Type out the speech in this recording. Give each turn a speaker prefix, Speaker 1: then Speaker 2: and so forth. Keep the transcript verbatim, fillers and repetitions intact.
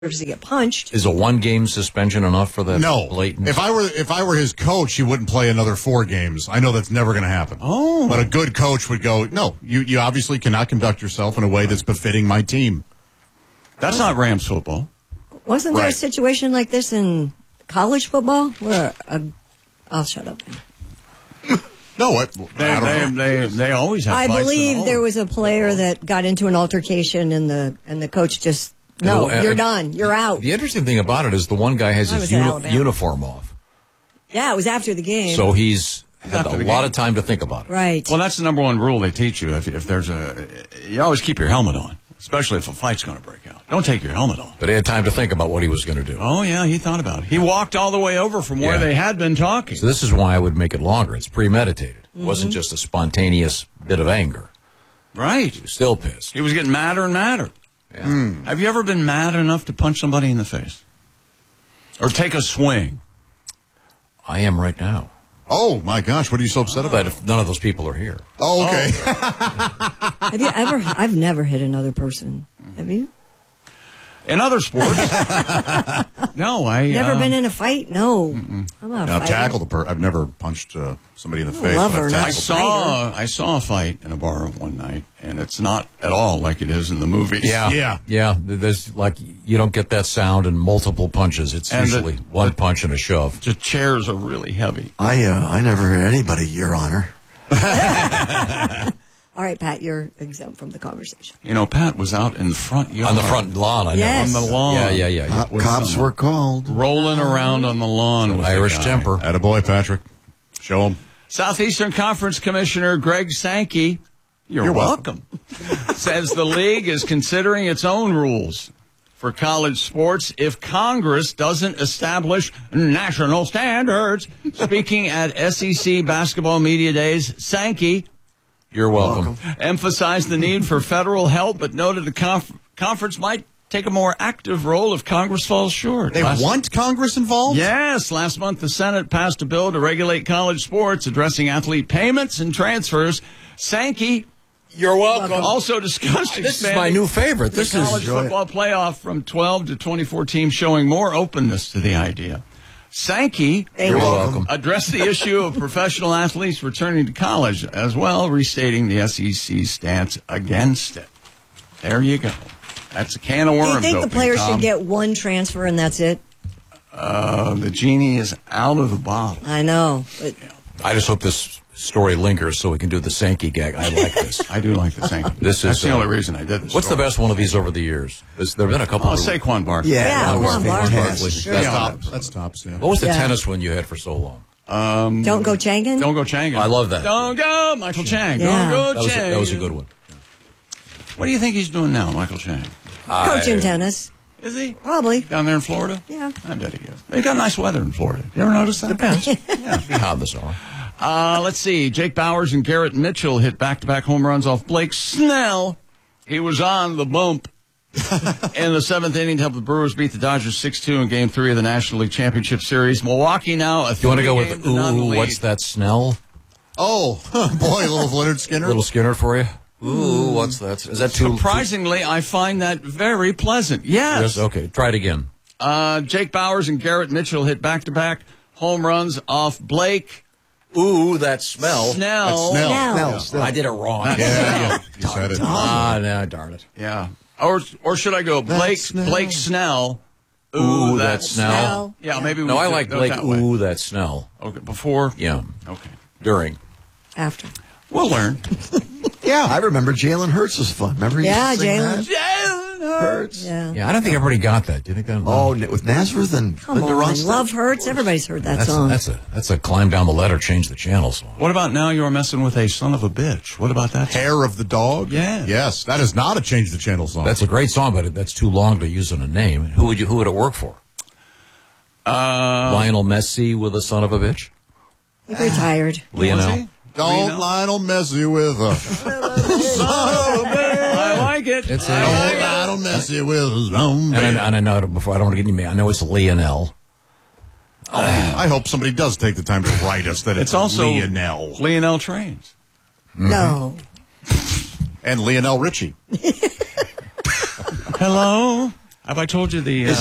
Speaker 1: to get punched.
Speaker 2: Is a one-game suspension enough for that?
Speaker 3: No.
Speaker 2: Blatant?
Speaker 3: If I were if I were his coach, he wouldn't play another four games. I know that's never going to happen.
Speaker 4: Oh.
Speaker 3: But a good coach would go, no, you, you obviously cannot conduct yourself in a way that's befitting my team.
Speaker 4: That's not Rams football.
Speaker 1: Wasn't there a
Speaker 3: Right.
Speaker 1: situation like this in college football where a, I'll shut up.
Speaker 3: No, what?
Speaker 4: They,
Speaker 3: I don't
Speaker 4: they,
Speaker 3: know.
Speaker 4: they, they always have
Speaker 1: I
Speaker 4: fights in
Speaker 1: believe
Speaker 4: all
Speaker 1: there
Speaker 4: of
Speaker 1: was a player that got into an altercation and the and the coach just no,
Speaker 2: Uh,
Speaker 1: you're
Speaker 2: uh,
Speaker 1: done, you're out.
Speaker 2: The interesting thing about it is the one guy has
Speaker 1: I
Speaker 2: his
Speaker 1: was in
Speaker 2: uni-
Speaker 1: Alabama.
Speaker 2: uniform off,
Speaker 1: Yeah, it was after the game.
Speaker 2: so he's had
Speaker 4: After
Speaker 2: a
Speaker 4: the
Speaker 2: lot
Speaker 4: game.
Speaker 2: of time to think about it.
Speaker 1: right.
Speaker 4: Well, that's the number one rule they teach you. If, if there's a, you always keep your helmet on, especially if a fight's going to break out. Don't take your helmet off.
Speaker 2: But he had time to think about what he was going to do.
Speaker 4: Oh yeah, he thought about it. He walked all the way over from where
Speaker 2: Yeah.
Speaker 4: they had been talking.
Speaker 2: So this is why I would make it longer. It's premeditated. It wasn't just a spontaneous bit of anger.
Speaker 4: Right.
Speaker 2: He was still pissed.
Speaker 4: He was getting madder and madder.
Speaker 2: Yeah.
Speaker 4: Have you ever been mad enough to punch somebody in the face? Or take a swing?
Speaker 2: I am right now.
Speaker 3: Oh, my gosh, what are you so upset
Speaker 2: But
Speaker 3: about?
Speaker 2: if none of those people are here.
Speaker 3: Oh, okay.
Speaker 1: Have you ever? I've never hit another person. Have you?
Speaker 4: In other sports? No, I...
Speaker 1: Never
Speaker 4: uh,
Speaker 1: been in a fight? No. I'm not a
Speaker 3: I've
Speaker 1: fighter.
Speaker 3: tackled a per. I've never punched uh, somebody in the face.
Speaker 1: love
Speaker 3: but
Speaker 1: her.
Speaker 3: I've
Speaker 4: I
Speaker 3: tackled
Speaker 4: saw I saw a fight in a bar one night, and it's not at all like it is in the movies.
Speaker 2: Yeah.
Speaker 3: Yeah.
Speaker 2: Yeah. There's like, you don't get that sound in multiple punches. It's
Speaker 4: And the-
Speaker 2: usually one punch and a shove.
Speaker 4: The chairs are really heavy.
Speaker 5: I uh, I never hurt anybody, Your Honor.
Speaker 1: All right, Pat, you're exempt from the conversation.
Speaker 4: You know, Pat was out in the front yard.
Speaker 2: On the front lawn, I know.
Speaker 1: Yes.
Speaker 4: On the lawn.
Speaker 2: Yeah, yeah, yeah. yeah.
Speaker 5: Uh, cops were called.
Speaker 4: Rolling around on the lawn with the
Speaker 2: Irish
Speaker 4: guy.
Speaker 2: temper.
Speaker 3: Attaboy, Patrick. Show him.
Speaker 4: Southeastern Conference Commissioner Greg Sankey, you're,
Speaker 3: You're
Speaker 4: welcome, says the league is considering its own rules for college sports if Congress doesn't establish national standards. Speaking at S E C Basketball Media Days, Sankey
Speaker 2: You're welcome.
Speaker 4: emphasized the need for federal help, but noted the conf- conference might take a more active role if Congress falls short.
Speaker 3: They
Speaker 4: Last-
Speaker 3: want Congress involved?
Speaker 4: Yes, last month the Senate passed a bill to regulate college sports, addressing athlete payments and transfers. Sankey
Speaker 2: You're welcome.
Speaker 4: also discussed
Speaker 2: This is
Speaker 4: expanding
Speaker 2: my new favorite. This
Speaker 4: the
Speaker 2: is
Speaker 4: college football playoff from twelve to twenty-four teams, showing more openness to the idea. Sankey
Speaker 1: Thank
Speaker 2: You're
Speaker 1: you.
Speaker 2: welcome.
Speaker 4: addressed the issue of professional athletes returning to college as well, restating the S E C's stance against it. There you go. That's a can of
Speaker 1: Do
Speaker 4: worms.
Speaker 1: you think the
Speaker 4: opening,
Speaker 1: players
Speaker 4: Tom.
Speaker 1: should get one transfer and that's it?
Speaker 4: Uh, the genie is out of the bottle.
Speaker 1: I know. But
Speaker 2: I just hope this story lingers so we can do the Sankey gag. I like this.
Speaker 4: I do like the Sankey.
Speaker 2: This
Speaker 4: That's
Speaker 2: is,
Speaker 4: the
Speaker 2: uh,
Speaker 4: only reason I did this.
Speaker 2: What's the
Speaker 4: story.
Speaker 2: best one of these over the years? There's, there have been a couple.
Speaker 4: Oh,
Speaker 2: of
Speaker 4: Saquon Barkley.
Speaker 5: Yeah,
Speaker 1: Yeah,
Speaker 5: that was
Speaker 1: Juan Barkley.
Speaker 5: fantastic.
Speaker 1: Sure.
Speaker 3: That's,
Speaker 4: Yeah.
Speaker 3: top, that's tops, yeah.
Speaker 2: What was the
Speaker 1: Yeah.
Speaker 2: tennis one you had for so long?
Speaker 4: Um,
Speaker 1: don't go Changan.
Speaker 4: Don't go Chang.
Speaker 2: I love that.
Speaker 4: Don't go Michael Chang.
Speaker 1: Yeah.
Speaker 4: Don't go
Speaker 2: That was, a,
Speaker 4: Chang.
Speaker 2: that was a good one.
Speaker 4: What do you think he's doing now, Michael Chang?
Speaker 1: Coaching tennis.
Speaker 4: Is he
Speaker 1: Probably.
Speaker 4: down there in Florida?
Speaker 1: Yeah.
Speaker 4: I bet he is. They got nice weather in Florida. You ever notice that?
Speaker 2: Depends. Yeah, see how this are.
Speaker 4: Uh, let's see. Jake Bowers and Garrett Mitchell hit back-to-back home runs off Blake Snell. He was on the bump in the seventh inning to help the Brewers beat the Dodgers six two in Game Three of the National League Championship Series. Milwaukee now a
Speaker 2: You want to go with
Speaker 4: three-game
Speaker 2: the,
Speaker 4: to none
Speaker 2: ooh,
Speaker 4: lead.
Speaker 2: what's that, Snell?
Speaker 3: Oh, boy, little Leonard Skinner.
Speaker 2: Little Skinner for you? Ooh, what's that? Is that too...
Speaker 4: Surprisingly, I find that very pleasant. Yes.
Speaker 2: Yes, okay, try it again.
Speaker 4: Uh, Jake Bowers and Garrett Mitchell hit back-to-back home runs off Blake
Speaker 2: Ooh, that smell.
Speaker 4: Snell.
Speaker 3: That's Snell.
Speaker 1: Now.
Speaker 5: Snell.
Speaker 2: I did it wrong.
Speaker 3: Yeah, yeah. You said it.
Speaker 2: Ah, no, darn it.
Speaker 4: Yeah. Or or should I go Blake
Speaker 5: Snell.
Speaker 4: Blake Snell?
Speaker 2: Ooh,
Speaker 4: that
Speaker 2: that Snell.
Speaker 1: Snell.
Speaker 4: Yeah, maybe we
Speaker 2: No, I
Speaker 4: could
Speaker 2: like
Speaker 4: go
Speaker 2: Blake.
Speaker 4: that way.
Speaker 2: Ooh, that Snell.
Speaker 4: Okay, before.
Speaker 2: Yeah,
Speaker 4: Okay,
Speaker 2: during.
Speaker 1: After.
Speaker 4: we'll learn.
Speaker 5: Yeah, I remember Jalen Hurts was fun. Remember? he
Speaker 1: Yeah,
Speaker 5: used to sing
Speaker 1: Jalen.
Speaker 5: that? Hurts.
Speaker 1: Yeah.
Speaker 2: Yeah, I don't think everybody got that. Do you think that?
Speaker 5: Oh, n- with Nazareth and
Speaker 1: Come
Speaker 5: Linda
Speaker 1: on.
Speaker 5: Ronstadt?
Speaker 1: Love hurts. Everybody's heard that
Speaker 2: that's,
Speaker 1: song.
Speaker 2: that's a that's a climb down the ladder, change the channel song.
Speaker 4: What about now? You're messing with a son of a bitch. What about that?
Speaker 3: Hair of the dog?
Speaker 4: Yeah.
Speaker 3: Yes, that is not a Change the Channel song.
Speaker 2: That's a great song, but it, that's too long to use in a name. Who would you? Who would it work for?
Speaker 4: Uh,
Speaker 2: Lionel Messi with a son of a bitch.
Speaker 1: He retired.
Speaker 2: Lionel.
Speaker 3: Don't
Speaker 4: Lionel?
Speaker 3: Lionel Messi with a.
Speaker 4: I like it.
Speaker 2: It's
Speaker 4: I
Speaker 2: a-
Speaker 4: like it.
Speaker 3: Lionel Messi with his own.
Speaker 2: And I, and I know before I don't want to get any. I know it's Lionel.
Speaker 3: I hope somebody does take the time to write us that it's,
Speaker 4: It's also
Speaker 3: Lionel
Speaker 4: Lionel Trains.
Speaker 1: No.
Speaker 3: and Lionel Richie.
Speaker 4: Hello. Have I told you the? Uh,